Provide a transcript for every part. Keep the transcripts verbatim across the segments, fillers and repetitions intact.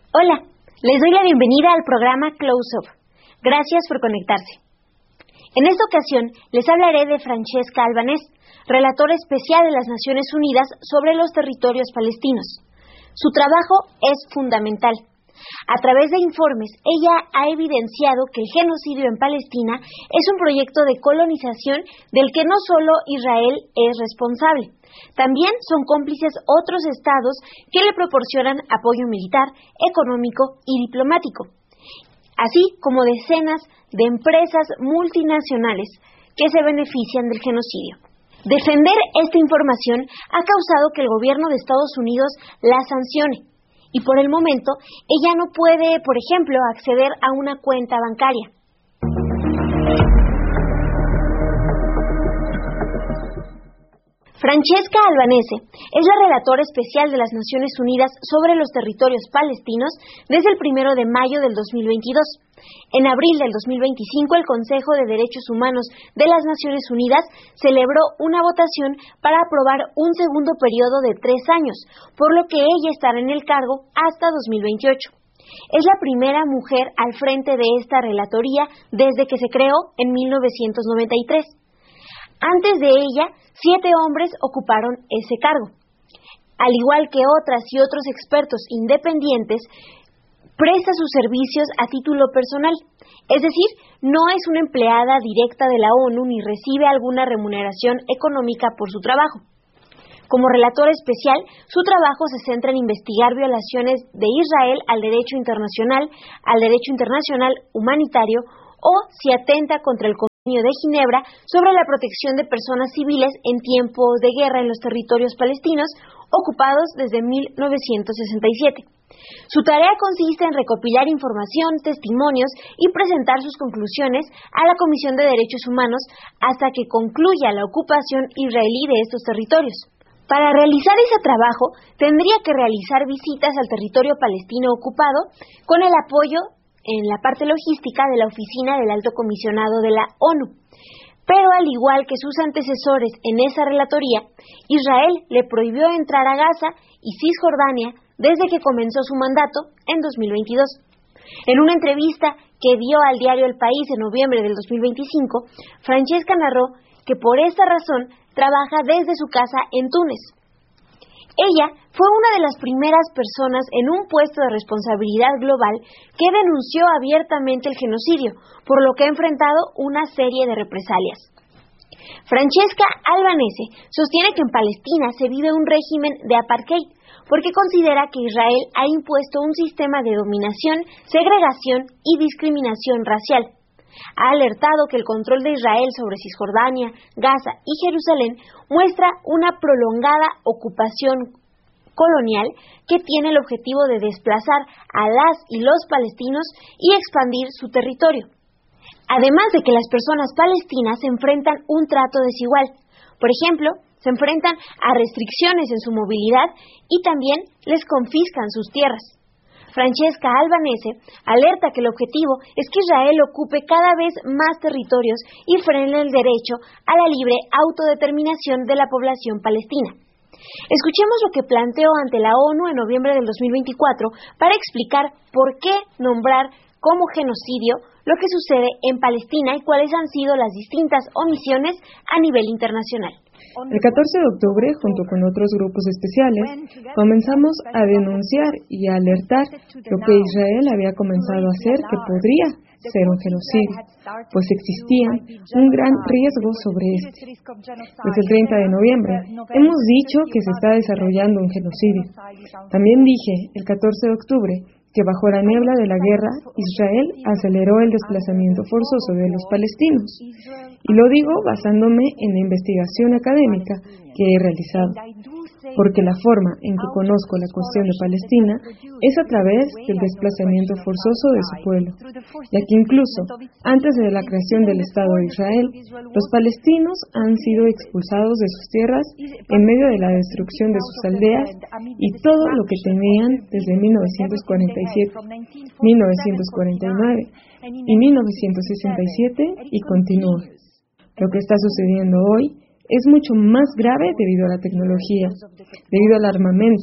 Hola, les doy la bienvenida al programa Close Up. Gracias por conectarse. En esta ocasión les hablaré de Francesca Albanese, relatora especial de las Naciones Unidas sobre los territorios palestinos. Su trabajo es fundamental. A través de informes, ella ha evidenciado que el genocidio en Palestina es un proyecto de colonización del que no solo Israel es responsable. También son cómplices otros estados que le proporcionan apoyo militar, económico y diplomático, así como decenas de empresas multinacionales que se benefician del genocidio. Defender esta información ha causado que el gobierno de Estados Unidos la sancione y por el momento ella no puede, por ejemplo, acceder a una cuenta bancaria. Francesca Albanese es la relatora especial de las Naciones Unidas sobre los territorios palestinos desde el primero de mayo del dos mil veintidós. En abril del dos mil veinticinco, el Consejo de Derechos Humanos de las Naciones Unidas celebró una votación para aprobar un segundo periodo de tres años, por lo que ella estará en el cargo hasta dos mil veintiocho. Es la primera mujer al frente de esta relatoría desde que se creó en mil novecientos noventa y tres. Antes de ella, siete hombres ocuparon ese cargo. Al igual que otras y otros expertos independientes, presta sus servicios a título personal, es decir, no es una empleada directa de la ONU ni recibe alguna remuneración económica por su trabajo. Como relatora especial, su trabajo se centra en investigar violaciones de Israel al derecho internacional, al derecho internacional humanitario o si atenta contra el de Ginebra sobre la protección de personas civiles en tiempos de guerra en los territorios palestinos ocupados desde mil novecientos sesenta y siete. Su tarea consiste en recopilar información, testimonios y presentar sus conclusiones a la Comisión de Derechos Humanos hasta que concluya la ocupación israelí de estos territorios. Para realizar ese trabajo, tendría que realizar visitas al territorio palestino ocupado con el apoyo en la parte logística de la oficina del Alto Comisionado de la ONU. Pero al igual que sus antecesores en esa relatoría, Israel le prohibió entrar a Gaza y Cisjordania desde que comenzó su mandato en dos mil veintidós. En una entrevista que dio al diario El País en noviembre del dos mil veinticinco, Francesca narró que por esta razón trabaja desde su casa en Túnez. Ella fue una de las primeras personas en un puesto de responsabilidad global que denunció abiertamente el genocidio, por lo que ha enfrentado una serie de represalias. Francesca Albanese sostiene que en Palestina se vive un régimen de apartheid, porque considera que Israel ha impuesto un sistema de dominación, segregación y discriminación racial. Ha alertado que el control de Israel sobre Cisjordania, Gaza y Jerusalén muestra una prolongada ocupación colonial que tiene el objetivo de desplazar a las y los palestinos y expandir su territorio. Además de que las personas palestinas se enfrentan un trato desigual. Por ejemplo, se enfrentan a restricciones en su movilidad y también les confiscan sus tierras. Francesca Albanese alerta que el objetivo es que Israel ocupe cada vez más territorios y frene el derecho a la libre autodeterminación de la población palestina. Escuchemos lo que planteó ante la ONU en noviembre del dos mil veinticuatro para explicar por qué nombrar como genocidio lo que sucede en Palestina y cuáles han sido las distintas omisiones a nivel internacional. El catorce de octubre, junto con otros grupos especiales, comenzamos a denunciar y a alertar lo que Israel había comenzado a hacer que podría ser un genocidio, pues existía un gran riesgo sobre este. Desde el treinta de noviembre hemos dicho que se está desarrollando un genocidio. También dije el catorce de octubre que bajo la niebla de la guerra, Israel aceleró el desplazamiento forzoso de los palestinos. Y lo digo basándome en la investigación académica que he realizado, porque la forma en que conozco la cuestión de Palestina es a través del desplazamiento forzoso de su pueblo, ya que incluso antes de la creación del Estado de Israel, los palestinos han sido expulsados de sus tierras en medio de la destrucción de sus aldeas y todo lo que tenían desde mil novecientos cuarenta y siete, mil novecientos cuarenta y nueve y mil novecientos sesenta y siete y continúa. Lo que está sucediendo hoy es mucho más grave debido a la tecnología, debido al armamento,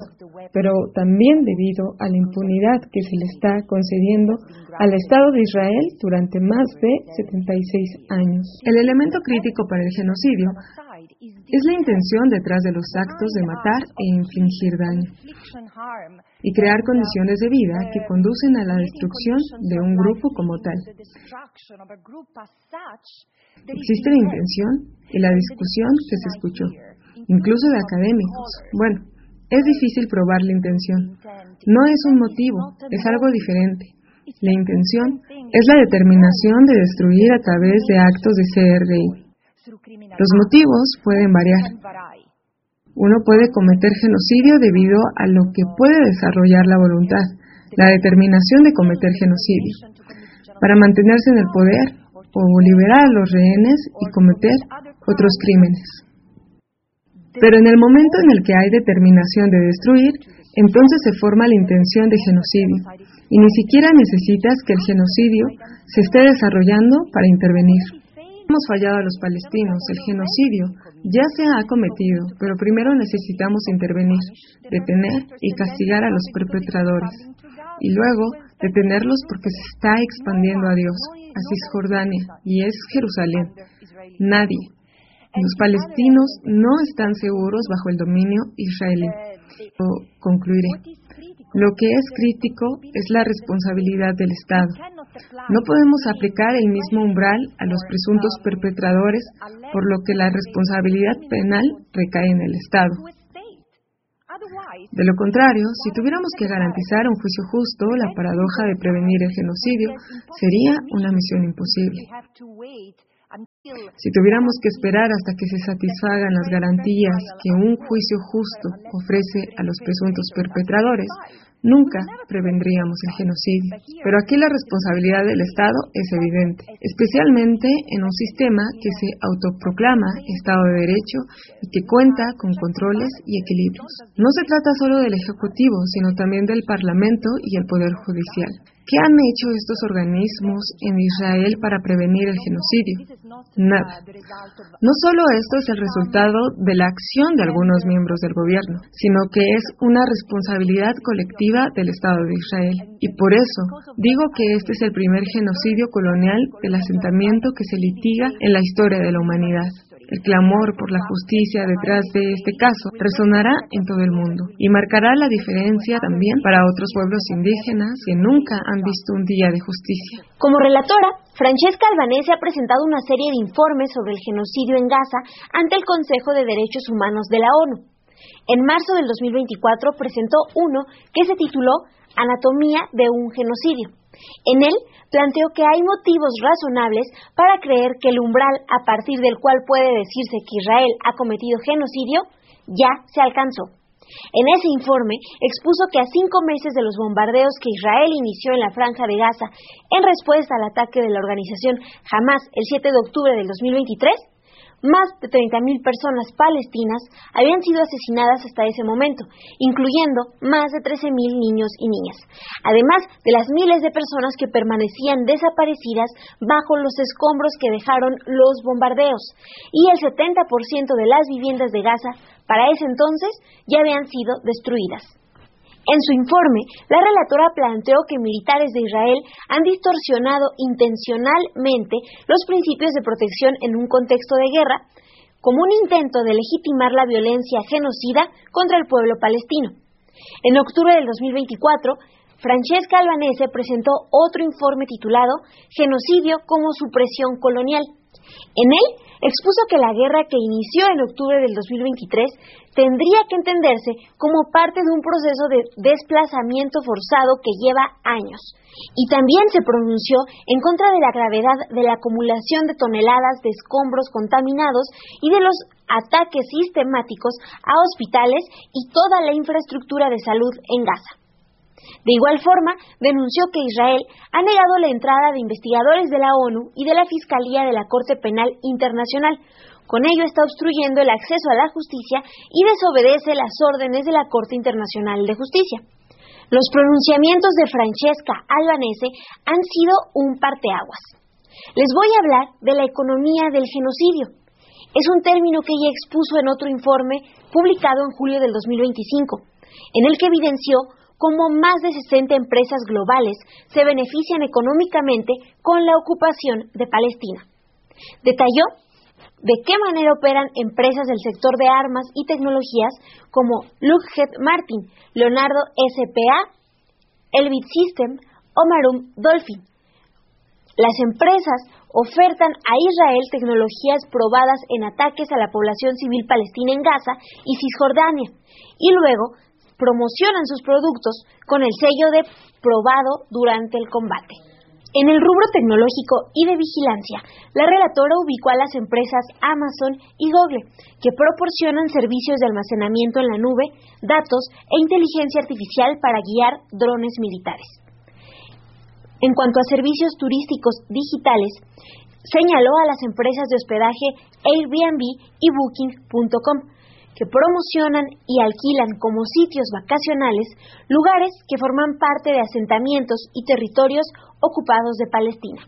pero también debido a la impunidad que se le está concediendo al Estado de Israel durante más de setenta y seis años. El elemento crítico para el genocidio es la intención detrás de los actos de matar e infligir daño, y crear condiciones de vida que conducen a la destrucción de un grupo como tal. Existe la intención y la discusión que se escuchó, incluso de académicos. Bueno, es difícil probar la intención. No es un motivo, es algo diferente. La intención es la determinación de destruir a través de actos de C R I. Los motivos pueden variar. Uno puede cometer genocidio debido a lo que puede desarrollar la voluntad, la determinación de cometer genocidio, para mantenerse en el poder o liberar a los rehenes y cometer otros crímenes. Pero en el momento en el que hay determinación de destruir, entonces se forma la intención de genocidio, y ni siquiera necesitas que el genocidio se esté desarrollando para intervenir. Hemos fallado a los palestinos, el genocidio ya se ha cometido, pero primero necesitamos intervenir, detener y castigar a los perpetradores, y luego detenerlos porque se está expandiendo a Dios, a Cisjordania, y es Jerusalén. Nadie. Los palestinos no están seguros bajo el dominio israelí. O concluiré. Lo que es crítico es la responsabilidad del Estado. No podemos aplicar el mismo umbral a los presuntos perpetradores, por lo que la responsabilidad penal recae en el Estado. De lo contrario, si tuviéramos que garantizar un juicio justo, la paradoja de prevenir el genocidio sería una misión imposible. Si tuviéramos que esperar hasta que se satisfagan las garantías que un juicio justo ofrece a los presuntos perpetradores, nunca prevendríamos el genocidio. Pero aquí la responsabilidad del Estado es evidente, especialmente en un sistema que se autoproclama Estado de Derecho y que cuenta con controles y equilibrios. No se trata solo del Ejecutivo, sino también del Parlamento y el Poder Judicial. ¿Qué han hecho estos organismos en Israel para prevenir el genocidio? Nada. No solo esto es el resultado de la acción de algunos miembros del gobierno, sino que es una responsabilidad colectiva del Estado de Israel. Y por eso digo que este es el primer genocidio colonial del asentamiento que se litiga en la historia de la humanidad. El clamor por la justicia detrás de este caso resonará en todo el mundo y marcará la diferencia también para otros pueblos indígenas que nunca han visto un día de justicia. Como relatora, Francesca Albanese ha presentado una serie de informes sobre el genocidio en Gaza ante el Consejo de Derechos Humanos de la ONU. En marzo del dos mil veinticuatro presentó uno que se tituló Anatomía de un genocidio. En él planteó que hay motivos razonables para creer que el umbral a partir del cual puede decirse que Israel ha cometido genocidio ya se alcanzó. En ese informe expuso que a cinco meses de los bombardeos que Israel inició en la Franja de Gaza en respuesta al ataque de la organización Hamás el siete de octubre del dos mil veintitrés, más de treinta mil personas palestinas habían sido asesinadas hasta ese momento, incluyendo más de trece mil niños y niñas, además de las miles de personas que permanecían desaparecidas bajo los escombros que dejaron los bombardeos, y el setenta por ciento de las viviendas de Gaza para ese entonces ya habían sido destruidas. En su informe, la relatora planteó que militares de Israel han distorsionado intencionalmente los principios de protección en un contexto de guerra, como un intento de legitimar la violencia genocida contra el pueblo palestino. En octubre del dos mil veinticuatro, Francesca Albanese presentó otro informe titulado Genocidio como supresión colonial. En él expuso que la guerra que inició en octubre del dos mil veintitrés tendría que entenderse como parte de un proceso de desplazamiento forzado que lleva años, y también se pronunció en contra de la gravedad de la acumulación de toneladas de escombros contaminados y de los ataques sistemáticos a hospitales y toda la infraestructura de salud en Gaza. De igual forma, denunció que Israel ha negado la entrada de investigadores de la ONU y de la Fiscalía de la Corte Penal Internacional. Con ello está obstruyendo el acceso a la justicia y desobedece las órdenes de la Corte Internacional de Justicia. Los pronunciamientos de Francesca Albanese han sido un parteaguas. Les voy a hablar de la economía del genocidio. Es un término que ella expuso en otro informe publicado en julio del dos mil veinticinco. en el que evidenció cómo más de sesenta empresas globales se benefician económicamente con la ocupación de Palestina. Detalló de qué manera operan empresas del sector de armas y tecnologías como Lockheed Martin, Leonardo S P A, Elbit Systems o Marum Dolphin. Las empresas ofertan a Israel tecnologías probadas en ataques a la población civil palestina en Gaza y Cisjordania, y luego promocionan sus productos con el sello de probado durante el combate. En el rubro tecnológico y de vigilancia, la relatora ubicó a las empresas Amazon y Google, que proporcionan servicios de almacenamiento en la nube, datos e inteligencia artificial para guiar drones militares. En cuanto a servicios turísticos digitales, señaló a las empresas de hospedaje Airbnb y Booking punto com, que promocionan y alquilan como sitios vacacionales lugares que forman parte de asentamientos y territorios ocupados de Palestina.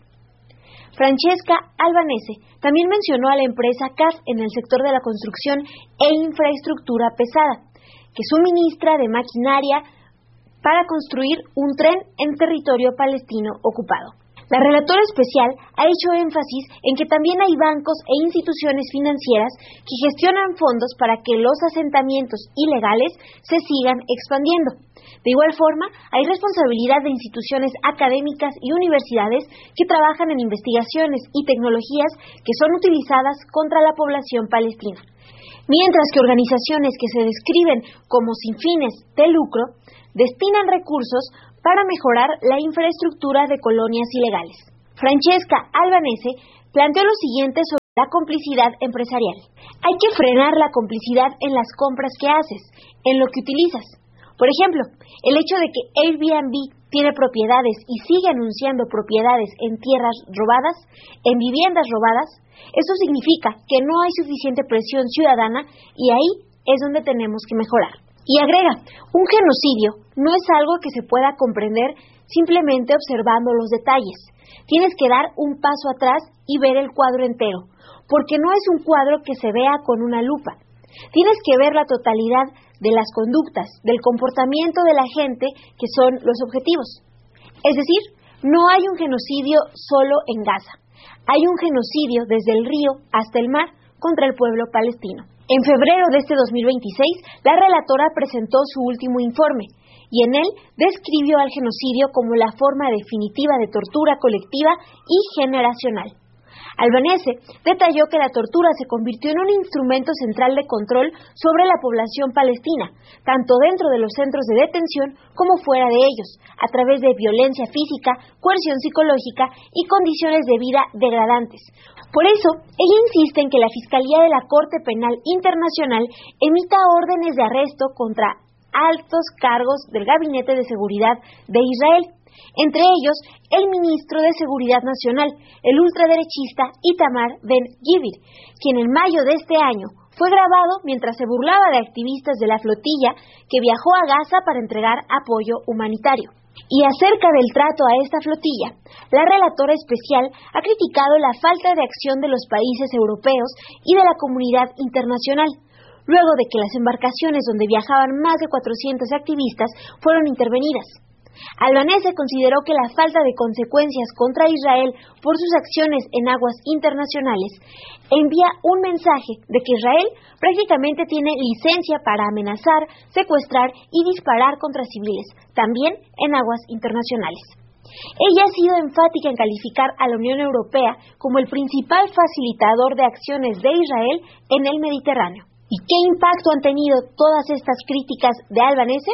Francesca Albanese también mencionó a la empresa C A F en el sector de la construcción e infraestructura pesada, que suministra de maquinaria para construir un tren en territorio palestino ocupado. La relatora especial ha hecho énfasis en que también hay bancos e instituciones financieras que gestionan fondos para que los asentamientos ilegales se sigan expandiendo. De igual forma, hay responsabilidad de instituciones académicas y universidades que trabajan en investigaciones y tecnologías que son utilizadas contra la población palestina. Mientras que organizaciones que se describen como sin fines de lucro destinan recursos para mejorar la infraestructura de colonias ilegales. Francesca Albanese planteó lo siguiente sobre la complicidad empresarial. Hay que frenar la complicidad en las compras que haces, en lo que utilizas. Por ejemplo, el hecho de que Airbnb tiene propiedades y sigue anunciando propiedades en tierras robadas, en viviendas robadas, eso significa que no hay suficiente presión ciudadana y ahí es donde tenemos que mejorar. Y agrega, un genocidio no es algo que se pueda comprender simplemente observando los detalles. Tienes que dar un paso atrás y ver el cuadro entero, porque no es un cuadro que se vea con una lupa. Tienes que ver la totalidad de las conductas, del comportamiento de la gente que son los objetivos. Es decir, no hay un genocidio solo en Gaza. Hay un genocidio desde el río hasta el mar contra el pueblo palestino. En febrero de este dos mil veintiséis, la relatora presentó su último informe y en él describió al genocidio como la forma definitiva de tortura colectiva y generacional. Albanese detalló que la tortura se convirtió en un instrumento central de control sobre la población palestina, tanto dentro de los centros de detención como fuera de ellos, a través de violencia física, coerción psicológica y condiciones de vida degradantes. Por eso, ella insiste en que la Fiscalía de la Corte Penal Internacional emita órdenes de arresto contra altos cargos del Gabinete de Seguridad de Israel, entre ellos el ministro de Seguridad Nacional, el ultraderechista Itamar Ben-Gvir, quien en mayo de este año fue grabado mientras se burlaba de activistas de la flotilla que viajó a Gaza para entregar apoyo humanitario. Y acerca del trato a esta flotilla, la relatora especial ha criticado la falta de acción de los países europeos y de la comunidad internacional, luego de que las embarcaciones donde viajaban más de cuatrocientos activistas fueron intervenidas. Albanese consideró que la falta de consecuencias contra Israel por sus acciones en aguas internacionales envía un mensaje de que Israel prácticamente tiene licencia para amenazar, secuestrar y disparar contra civiles, también en aguas internacionales. Ella ha sido enfática en calificar a la Unión Europea como el principal facilitador de acciones de Israel en el Mediterráneo. ¿Y qué impacto han tenido todas estas críticas de Albanese?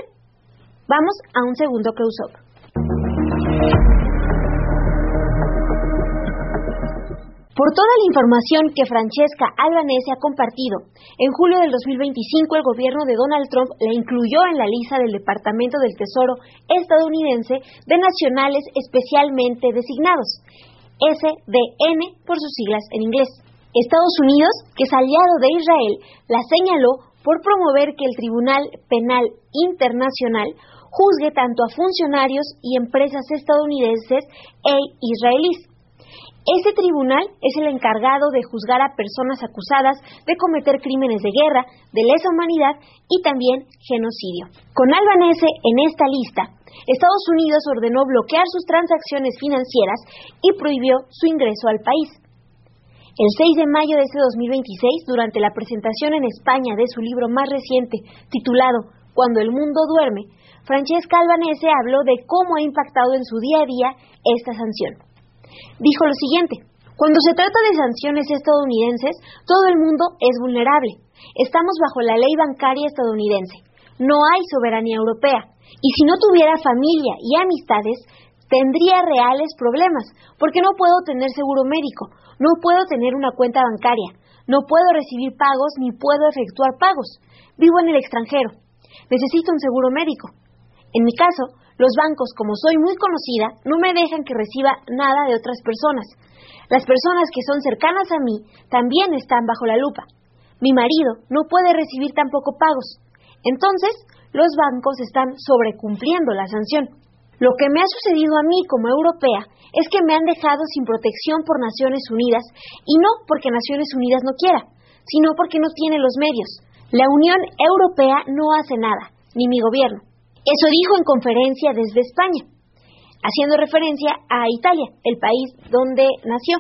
Vamos a un segundo close-up. Por toda la información que Francesca Albanese ha compartido, en julio del dos mil veinticinco el gobierno de Donald Trump la incluyó en la lista del Departamento del Tesoro estadounidense de nacionales especialmente designados, S D N por sus siglas en inglés. Estados Unidos, que es aliado de Israel, la señaló por promover que el Tribunal Penal Internacional juzgue tanto a funcionarios y empresas estadounidenses e israelíes. Este tribunal es el encargado de juzgar a personas acusadas de cometer crímenes de guerra, de lesa humanidad y también genocidio. Con Albanese en esta lista, Estados Unidos ordenó bloquear sus transacciones financieras y prohibió su ingreso al país. El seis de mayo de este dos mil veintiséis, durante la presentación en España de su libro más reciente, titulado Cuando el mundo duerme, Francesca Albanese habló de cómo ha impactado en su día a día esta sanción. Dijo lo siguiente: cuando se trata de sanciones estadounidenses, todo el mundo es vulnerable. Estamos bajo la ley bancaria estadounidense. No hay soberanía europea. Y si no tuviera familia y amistades, tendría reales problemas, porque no puedo tener seguro médico, no puedo tener una cuenta bancaria, no puedo recibir pagos ni puedo efectuar pagos. Vivo en el extranjero. Necesito un seguro médico. En mi caso, los bancos, como soy muy conocida, no me dejan que reciba nada de otras personas. Las personas que son cercanas a mí también están bajo la lupa. Mi marido no puede recibir tampoco pagos. Entonces, los bancos están sobrecumpliendo la sanción. Lo que me ha sucedido a mí como europea es que me han dejado sin protección por Naciones Unidas, y no porque Naciones Unidas no quiera, sino porque no tiene los medios. La Unión Europea no hace nada, ni mi gobierno. Eso dijo en conferencia desde España, haciendo referencia a Italia, el país donde nació.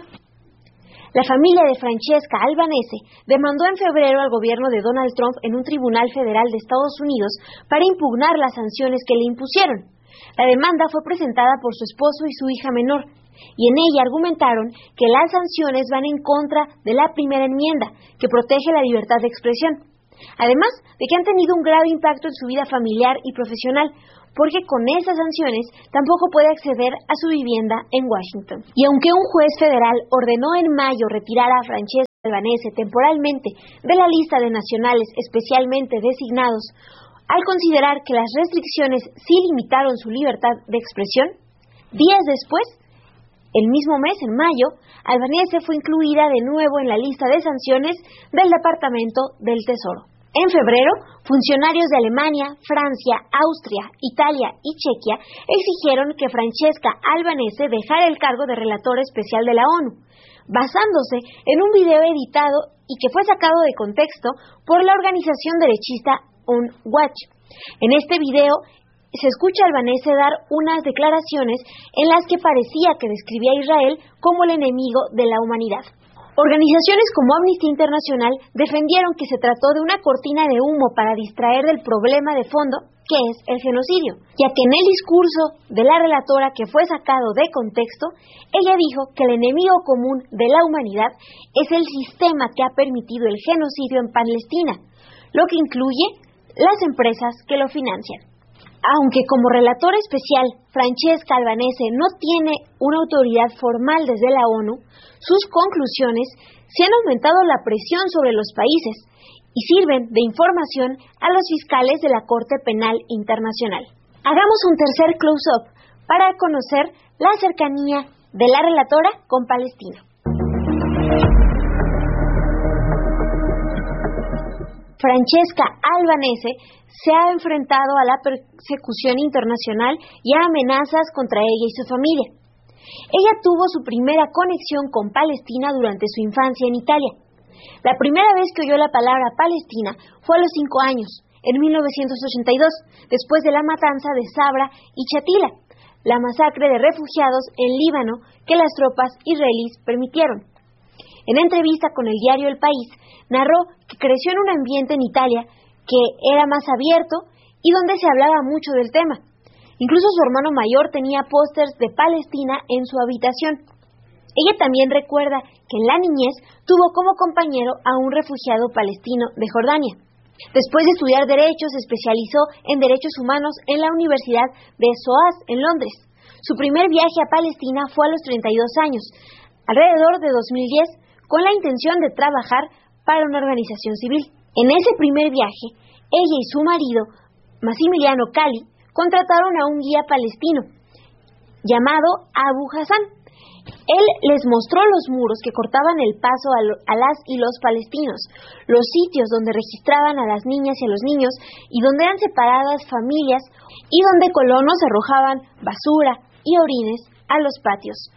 La familia de Francesca Albanese demandó en febrero al gobierno de Donald Trump en un tribunal federal de Estados Unidos para impugnar las sanciones que le impusieron. La demanda fue presentada por su esposo y su hija menor, y en ella argumentaron que las sanciones van en contra de la primera enmienda, que protege la libertad de expresión. Además de que han tenido un grave impacto en su vida familiar y profesional, porque con esas sanciones tampoco puede acceder a su vivienda en Washington. Y aunque un juez federal ordenó en mayo retirar a Francesca Albanese temporalmente de la lista de nacionales especialmente designados, al considerar que las restricciones sí limitaron su libertad de expresión, días después, el mismo mes, en mayo, Albanese fue incluida de nuevo en la lista de sanciones del Departamento del Tesoro. En febrero, funcionarios de Alemania, Francia, Austria, Italia y Chequia exigieron que Francesca Albanese dejara el cargo de relatora especial de la ONU, basándose en un video editado y que fue sacado de contexto por la organización derechista UnWatch. En este video se escucha a Albanese dar unas declaraciones en las que parecía que describía a Israel como el enemigo de la humanidad. Organizaciones como Amnistía Internacional defendieron que se trató de una cortina de humo para distraer del problema de fondo, que es el genocidio, ya que en el discurso de la relatora, que fue sacado de contexto, ella dijo que el enemigo común de la humanidad es el sistema que ha permitido el genocidio en Palestina, lo que incluye las empresas que lo financian. Aunque como relatora especial, Francesca Albanese no tiene una autoridad formal desde la ONU, sus conclusiones sí han aumentado la presión sobre los países y sirven de información a los fiscales de la Corte Penal Internacional. Hagamos un tercer close-up para conocer la cercanía de la relatora con Palestina. Francesca Albanese se ha enfrentado a la persecución internacional y a amenazas contra ella y su familia. Ella tuvo su primera conexión con Palestina durante su infancia en Italia. La primera vez que oyó la palabra Palestina fue a los cinco años, en mil novecientos ochenta y dos, después de la matanza de Sabra y Shatila, la masacre de refugiados en Líbano que las tropas israelíes permitieron. En entrevista con el diario El País, narró que creció en un ambiente en Italia que era más abierto y donde se hablaba mucho del tema. Incluso su hermano mayor tenía pósters de Palestina en su habitación. Ella también recuerda que en la niñez tuvo como compañero a un refugiado palestino de Jordania. Después de estudiar Derecho, se especializó en Derechos Humanos en la Universidad de SOAS en Londres. Su primer viaje a Palestina fue a los treinta y dos años, alrededor de dos mil diez, con la intención de trabajar para una organización civil. En ese primer viaje, ella y su marido, Massimiliano Cali, contrataron a un guía palestino llamado Abu Hassan. Él les mostró los muros que cortaban el paso a, lo, a las y los palestinos, los sitios donde registraban a las niñas y a los niños y donde eran separadas familias y donde colonos arrojaban basura y orines a los patios.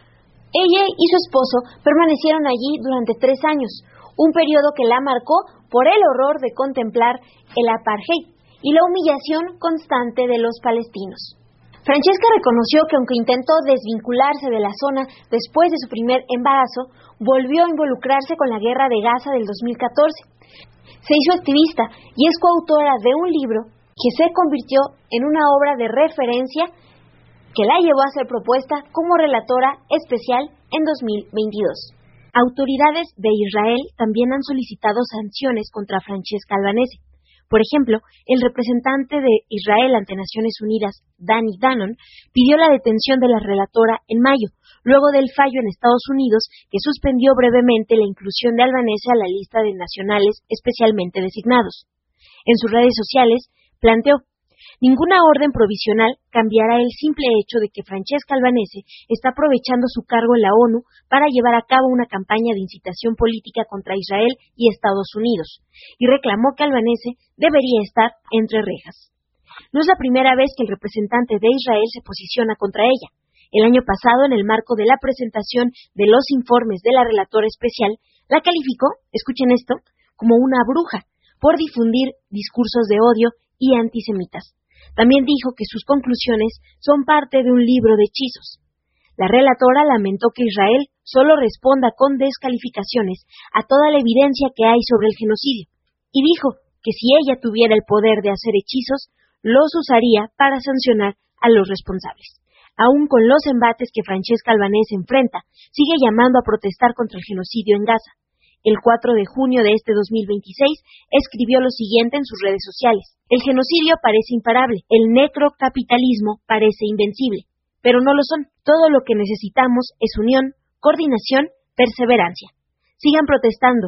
Ella y su esposo permanecieron allí durante tres años, un periodo que la marcó por el horror de contemplar el apartheid y la humillación constante de los palestinos. Francesca reconoció que aunque intentó desvincularse de la zona después de su primer embarazo, volvió a involucrarse con la guerra de Gaza del dos mil catorce. Se hizo activista y es coautora de un libro que se convirtió en una obra de referencia que la llevó a ser propuesta como relatora especial en dos mil veintidós. Autoridades de Israel también han solicitado sanciones contra Francesca Albanese. Por ejemplo, el representante de Israel ante Naciones Unidas, Danny Danon, pidió la detención de la relatora en mayo, luego del fallo en Estados Unidos que suspendió brevemente la inclusión de Albanese a la lista de nacionales especialmente designados. En sus redes sociales, planteó: ninguna orden provisional cambiará el simple hecho de que Francesca Albanese está aprovechando su cargo en la ONU para llevar a cabo una campaña de incitación política contra Israel y Estados Unidos, y reclamó que Albanese debería estar entre rejas. No es la primera vez que el representante de Israel se posiciona contra ella. El año pasado, en el marco de la presentación de los informes de la relatora especial, la calificó, escuchen esto, como una bruja por difundir discursos de odio y antisemitas. También dijo que sus conclusiones son parte de un libro de hechizos. La relatora lamentó que Israel solo responda con descalificaciones a toda la evidencia que hay sobre el genocidio, y dijo que si ella tuviera el poder de hacer hechizos, los usaría para sancionar a los responsables. Aún con los embates que Francesca Albanese enfrenta, sigue llamando a protestar contra el genocidio en Gaza. El cuatro de junio de este dos mil veintiséis, escribió lo siguiente en sus redes sociales: el genocidio parece imparable, el necrocapitalismo parece invencible, pero no lo son. Todo lo que necesitamos es unión, coordinación, perseverancia. Sigan protestando,